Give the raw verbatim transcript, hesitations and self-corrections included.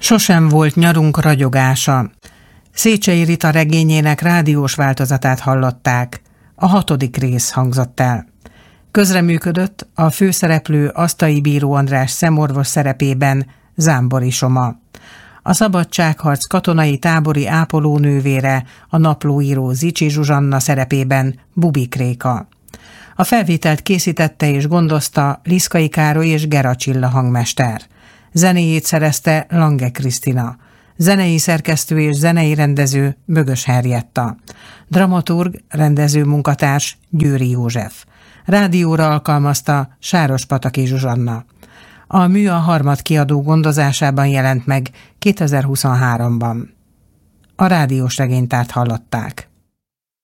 Sosem volt nyarunk ragyogása. Széchenyi Rita regényének rádiós változatát hallották. A hatodik rész hangzott el. Közreműködött a főszereplő Asztai Bíró András szemorvos szerepében Zámbori Soma. A szabadságharc katonai tábori ápolónővére, a naplóíró Zichy Zsuzsanna szerepében Bubik Réka. A felvételt készítette és gondozta Liszkai Károly és Gera Csilla hangmester. Zenéjét szerezte Lange Krisztina. Zenei szerkesztő és zenei rendező Bögös Henrietta. Dramaturg, rendező munkatárs Győri József. Rádióra alkalmazta Sárospataki Zsuzsanna. A mű a Harmad kiadó gondozásában jelent meg kétezer-huszonháromban. A rádiós regénytárt hallották.